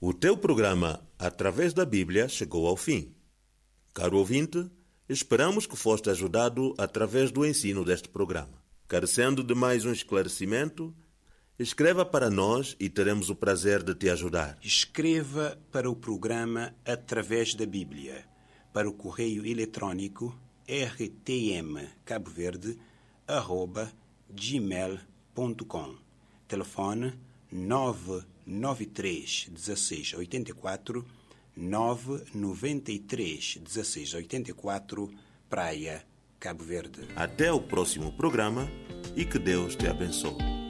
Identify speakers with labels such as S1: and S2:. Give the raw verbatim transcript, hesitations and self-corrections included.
S1: O teu programa Através da Bíblia chegou ao fim. Caro ouvinte, esperamos que foste ajudado através do ensino deste programa. Carecendo de mais um esclarecimento, escreva para nós e teremos o prazer de te ajudar.
S2: Escreva para o programa Através da Bíblia, para o correio eletrônico r t m cabo verde arroba gmail ponto com. Telefone nove nove três um seis oito quatro nove nove três um seis oito quatro, Praia, Cabo Verde.
S1: Até o próximo programa e que Deus te abençoe.